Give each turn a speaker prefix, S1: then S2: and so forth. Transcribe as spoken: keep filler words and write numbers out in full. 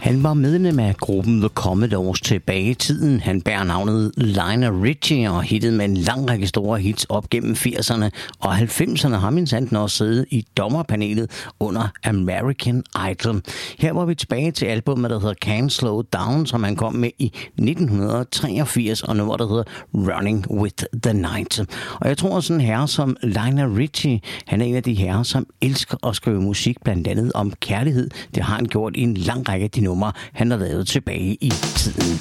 S1: Han var medlem af gruppen The Commodores tilbage i tiden. Han bærer navnet Lionel Richie og hittede med en lang række store hits op gennem firserne og halvfemserne. Har min sandt også siddet i dommerpanelet under American Idol. Her var vi tilbage til albumet, der hedder Can't Slow Down, som han kom med i nitten treogfirs, og nummer, der hedder Running with the Night. Og jeg tror, at sådan en herre som Lionel Richie, han er en af de herrer, som elsker at skrive musik, blandt andet om kærlighed. Det har han gjort i en lang række af de numre, han har lavet tilbage i tiden.